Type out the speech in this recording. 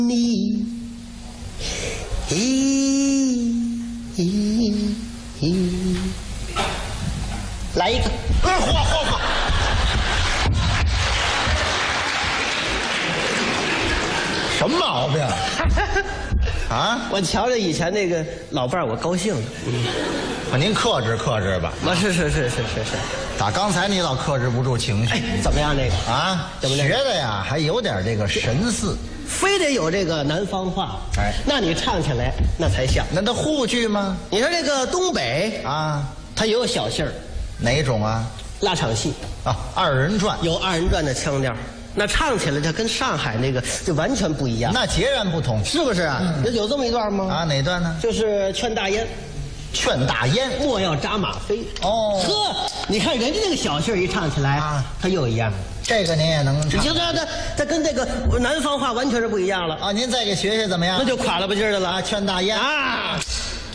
你，来一个， 嚯！什么毛病啊？ 我瞧着以前那个老伴儿，我高兴了。 您克制克制吧。 是。 打刚才你老克制不住情绪。 哎，怎么样那个啊？ 怎么学的呀，还有点这个神似。 非得有这个南方话， 哎， 那你唱起来那才像。 那它沪剧吗？ 你说这个东北啊， 它也有小戏儿， 哪种啊？ 拉场戏啊，二人转有二人转的腔调，那唱起来它跟上海那个就完全不一样， 那截然不同， 是不是啊？有这么一段吗？ 啊，哪段呢？ 就是劝大烟， 劝大烟， 莫要扎马飞。 哦， 呵，你看人家那个小戏儿一唱起来啊， 它又一样。 这个您也能唱？ 你听它跟这个南方话完全是不一样了啊！您再给学学怎么样？ 那就垮了吧劲儿的了啊！劝大烟啊！